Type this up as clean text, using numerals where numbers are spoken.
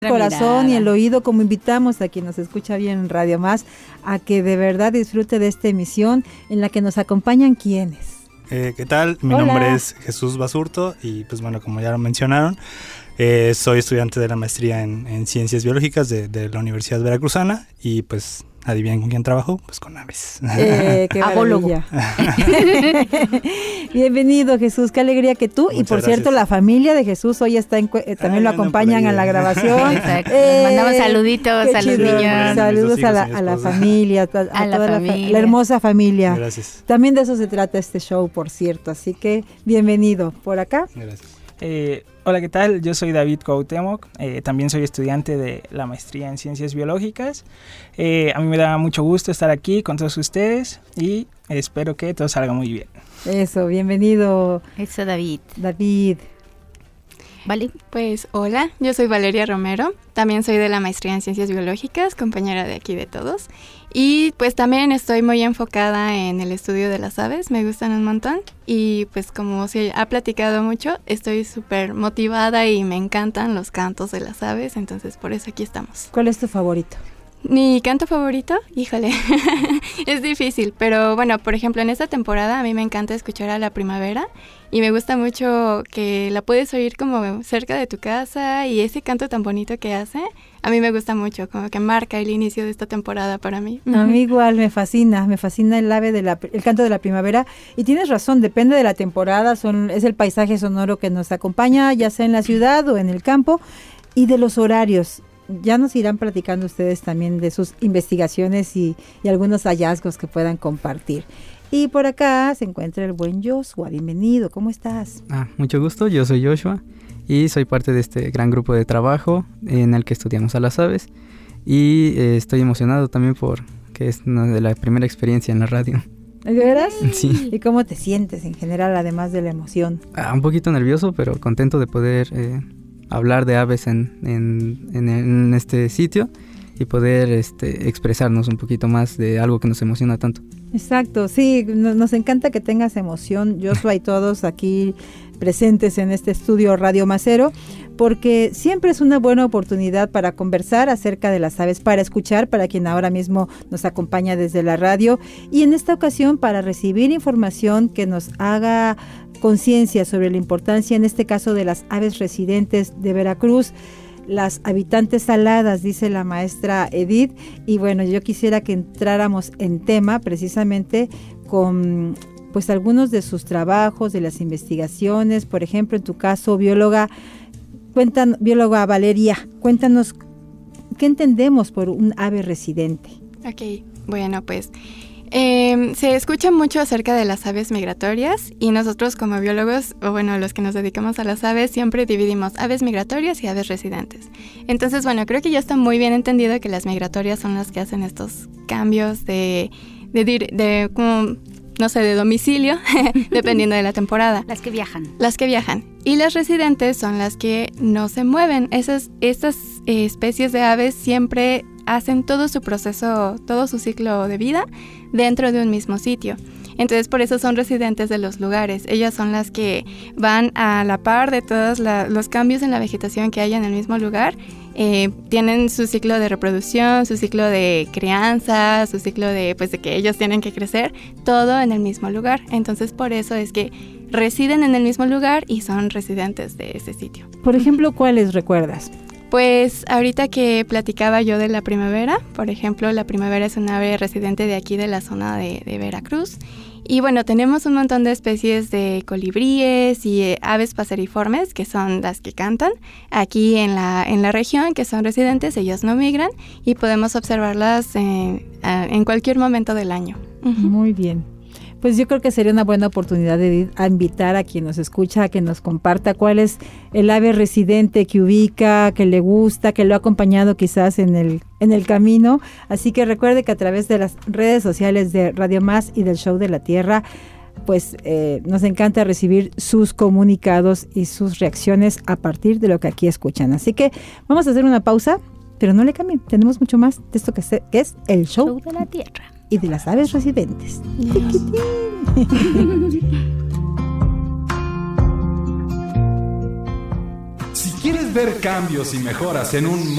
corazón y el oído, como invitamos a quien nos escucha bien en Radio Más a que de verdad disfrute de esta emisión en la que nos acompañan quienes. ¿Qué tal? Mi nombre es Jesús Basurto y pues bueno, como ya lo mencionaron, soy estudiante de la maestría en Ciencias Biológicas de la Universidad Veracruzana y pues adivinen con quién trabajo, pues con aves. Qué maravilla. Bienvenido, Jesús, qué alegría que tú. Muchas y por gracias. Cierto, la familia de Jesús hoy está también lo acompañan a la grabación. Exacto. Mandamos saluditos a los niños. Saludos a la familia, a toda la hermosa familia. Gracias. También de eso se trata este show, por cierto, así que bienvenido por acá. Gracias. Hola, ¿qué tal? Yo soy David Cuauhtémoc, también soy estudiante de la maestría en Ciencias Biológicas. A mí me da mucho gusto estar aquí con todos ustedes y espero que todo salga muy bien. Eso, bienvenido. Eso, David. Vale, pues hola, yo soy Valeria Romero, también soy de la maestría en Ciencias Biológicas, compañera de aquí de todos. Y pues también estoy muy enfocada en el estudio de las aves, me gustan un montón. Y pues como se ha platicado mucho, estoy súper motivada y me encantan los cantos de las aves, entonces por eso aquí estamos. ¿Cuál es tu favorito? Mi canto favorito, híjole, es difícil, pero bueno, por ejemplo, en esta temporada a mí me encanta escuchar a la primavera y me gusta mucho que la puedes oír como cerca de tu casa y ese canto tan bonito que hace, a mí me gusta mucho, como que marca el inicio de esta temporada para mí. A mí igual me fascina el canto de la primavera y tienes razón, depende de la temporada, es el paisaje sonoro que nos acompaña, ya sea en la ciudad o en el campo, y de los horarios. Ya nos irán platicando ustedes también de sus investigaciones y algunos hallazgos que puedan compartir. Y por acá se encuentra el buen Joshua. Bienvenido, ¿cómo estás? Mucho gusto, yo soy Joshua y soy parte de este gran grupo de trabajo en el que estudiamos a las aves y estoy emocionado también porque es una de la primera experiencia en la radio. ¿De veras? Sí. ¿Y cómo te sientes en general, además de la emoción? Un poquito nervioso, pero contento de poder hablar de aves en este sitio y poder expresarnos un poquito más de algo que nos emociona tanto. Exacto, sí, nos encanta que tengas emoción, Joshua y todos aquí presentes en este estudio Radio Macero, porque siempre es una buena oportunidad para conversar acerca de las aves, para escuchar para quien ahora mismo nos acompaña desde la radio y en esta ocasión para recibir información que nos haga conciencia sobre la importancia, en este caso, de las aves residentes de Veracruz, las habitantes aladas, dice la maestra Edith, y bueno, yo quisiera que entráramos en tema precisamente con pues algunos de sus trabajos, de las investigaciones, por ejemplo, en tu caso, bióloga Valeria, cuéntanos, ¿qué entendemos por un ave residente? Ok, bueno, pues se escucha mucho acerca de las aves migratorias y nosotros como biólogos, o bueno, los que nos dedicamos a las aves, siempre dividimos aves migratorias y aves residentes. Entonces, bueno, creo que ya está muy bien entendido que las migratorias son las que hacen estos cambios de como, no sé, de domicilio, dependiendo de la temporada. Las que viajan. Y las residentes son las que no se mueven. Estas especies de aves siempre hacen todo su proceso, todo su ciclo de vida dentro de un mismo sitio. Entonces, por eso son residentes de los lugares. Ellas son las que van a la par de todos los cambios en la vegetación que hay en el mismo lugar. Tienen su ciclo de reproducción, su ciclo de crianza, su ciclo de que ellos tienen que crecer, todo en el mismo lugar. Entonces, por eso es que residen en el mismo lugar y son residentes de ese sitio. Por ejemplo, ¿cuáles recuerdas? Pues ahorita que platicaba yo de la primavera, por ejemplo, la primavera es una ave residente de aquí de la zona de Veracruz. Y bueno, tenemos un montón de especies de colibríes y aves paseriformes, que son las que cantan aquí en la región, que son residentes, ellos no migran y podemos observarlas en cualquier momento del año. Muy bien. Pues yo creo que sería una buena oportunidad de invitar a quien nos escucha a que nos comparta cuál es el ave residente que ubica, que le gusta, que lo ha acompañado quizás en el camino. Así que recuerde que a través de las redes sociales de Radio Más y del Show de la Tierra, pues nos encanta recibir sus comunicados y sus reacciones a partir de lo que aquí escuchan. Así que vamos a hacer una pausa, pero no le cambien, tenemos mucho más de esto que es el Show de la Tierra y de las aves residentes. Si quieres ¿Quieres ver cambios y mejoras en un